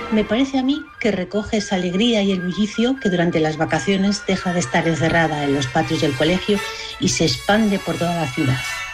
Me parece a mí que recoge esa alegría y el bullicio que durante las vacaciones deja de estar encerrada en los patios del colegio y se expande por toda la ciudad.